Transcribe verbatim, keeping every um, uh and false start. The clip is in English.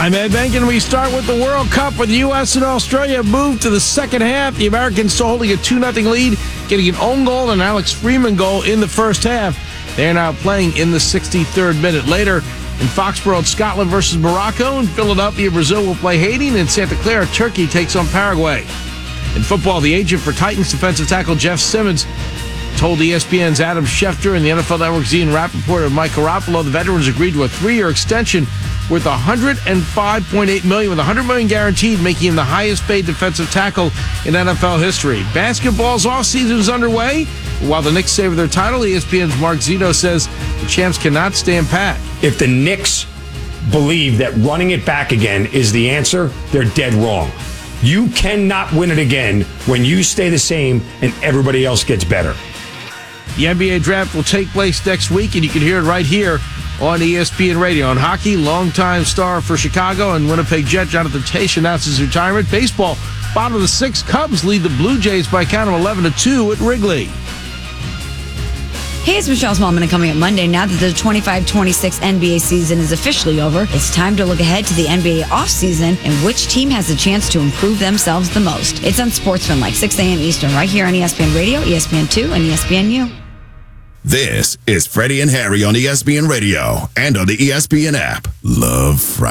I'm Ed Benkin. We start with the World Cup with the U S and Australia moved to the second half. The Americans still holding a two nothing lead, getting an own goal and an Alex Freeman goal in the first half. They're now playing in the sixty-third minute. Later, in Foxborough, Scotland versus Morocco. In Philadelphia, Brazil will play Haiti. And in Santa Clara, Turkey takes on Paraguay. In football, the agent for Titans defensive tackle Jeff Simmons told E S P N's Adam Schefter and the N F L Network's Ian Rappaport and Mike Garoppolo the veterans agreed to a three-year extension worth one hundred five point eight million dollars with one hundred million dollars guaranteed, making him the highest-paid defensive tackle in N F L history. Basketball's offseason is underway. While the Knicks savor their title, E S P N's Mark Zito says the champs cannot stand pat. If the Knicks believe that running it back again is the answer, they're dead wrong. You cannot win it again when you stay the same and everybody else gets better. The N B A draft will take place next week, and you can hear it right here on E S P N Radio. On hockey, longtime star for Chicago and Winnipeg Jet Jonathan Toews announces retirement. Baseball, bottom of the sixth, Cubs lead the Blue Jays by a count of eleven to two at Wrigley. Hey, it's Michelle Smallman, and coming up Monday, now that the twenty-five twenty-six N B A season is officially over, it's time to look ahead to the N B A offseason and which team has a chance to improve themselves the most. It's on Sportsman, six a.m. Eastern, right here on E S P N Radio, E S P N two, and E S P N U. This is Freddie and Harry on E S P N Radio and on the E S P N app. Love Friday.